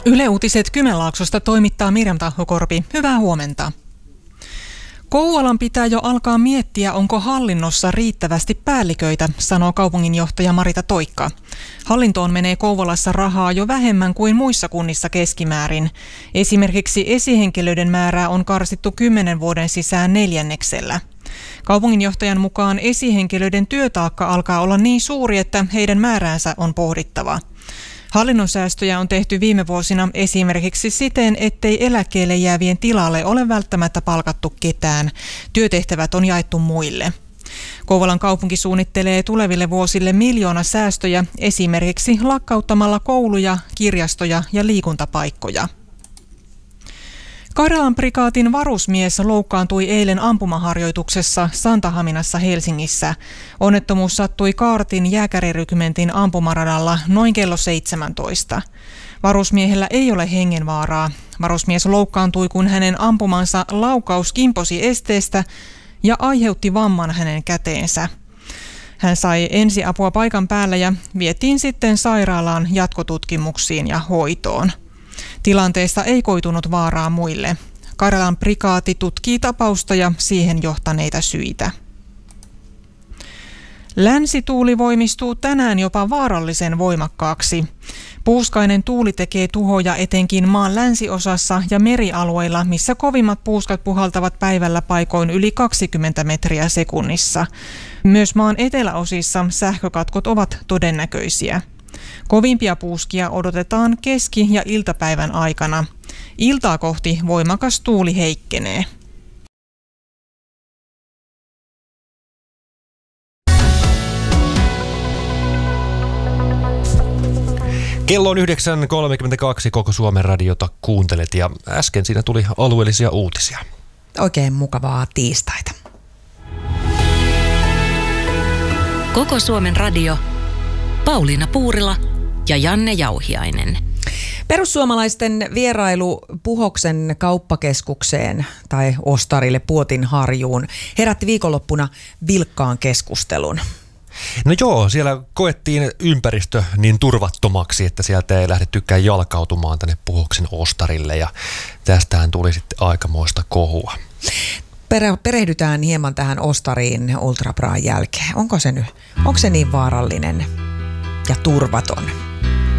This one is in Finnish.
Yle Uutiset Kymenlaaksosta toimittaa Mirjam Tahokorpi. Hyvää huomenta. Kouvolan pitää jo alkaa miettiä, onko hallinnossa riittävästi päälliköitä, sanoo kaupunginjohtaja Marita Toikka. Hallintoon menee Kouvolassa rahaa jo vähemmän kuin muissa kunnissa keskimäärin. Esimerkiksi esihenkilöiden määrää on karsittu 10 vuoden sisään 4/4. Kaupunginjohtajan mukaan esihenkilöiden työtaakka alkaa olla niin suuri, että heidän määräänsä on pohdittava. Hallinnon säästöjä on tehty viime vuosina esimerkiksi siten, ettei eläkkeelle jäävien tilalle ole välttämättä palkattu ketään. Työtehtävät on jaettu muille. Kouvolan kaupunki suunnittelee tuleville vuosille miljoona säästöjä esimerkiksi lakkauttamalla kouluja, kirjastoja ja liikuntapaikkoja. Karjalan prikaatin varusmies loukkaantui eilen ampumaharjoituksessa Santahaminassa Helsingissä. Onnettomuus sattui Kaartin jääkärirykmentin ampumaradalla noin kello 17. Varusmiehellä ei ole hengenvaaraa. Varusmies loukkaantui, kun hänen ampumansa laukaus kimposi esteestä ja aiheutti vamman hänen käteensä. Hän sai ensiapua paikan päällä ja vietiin sitten sairaalaan jatkotutkimuksiin ja hoitoon. Tilanteesta ei koitunut vaaraa muille. Karjalan prikaati tutkii tapausta ja siihen johtaneita syitä. Länsituuli voimistuu tänään jopa vaarallisen voimakkaaksi. Puuskainen tuuli tekee tuhoja etenkin maan länsiosassa ja merialueilla, missä kovimmat puuskat puhaltavat päivällä paikoin yli 20 metriä sekunnissa. Myös maan eteläosissa sähkökatkot ovat todennäköisiä. Kovimpia puuskia odotetaan keski- ja iltapäivän aikana. Iltaa kohti voimakas tuuli heikkenee. Kello on 9.32, koko Suomen radiota kuuntelet ja äsken siinä tuli alueellisia uutisia. Oikein mukavaa tiistaita. Koko Suomen radio, Pauliina Puurila ja Janne Jauhiainen. Perussuomalaisten vierailu Puhoksen kauppakeskukseen tai ostarille Puotinharjuun herätti viikonloppuna vilkkaan keskustelun. No joo, siellä koettiin ympäristö niin turvattomaksi, että sieltä ei lähdettykään jalkautumaan tänne Puhoksen ostarille ja tästähän tuli sitten aikamoista kohua. Perehdytään hieman tähän ostariin Ultra Braan jälkeen. Onko se niin vaarallinen ja turvaton?